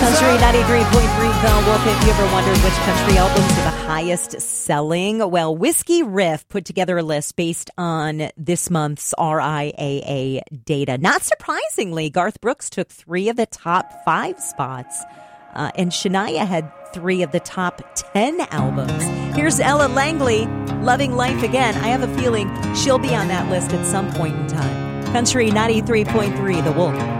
Country 93.3 The Wolf. If you ever wondered which country albums are the highest selling, well, Whiskey Riff put together a list based on this month's RIAA data. Not surprisingly, Garth Brooks took 3 of the top 5 spots, and Shania had 3 of the top 10 albums. Here's Ella Langley, Loving Life Again. I have a feeling she'll be on that list at some point in time. Country 93.3 The Wolf.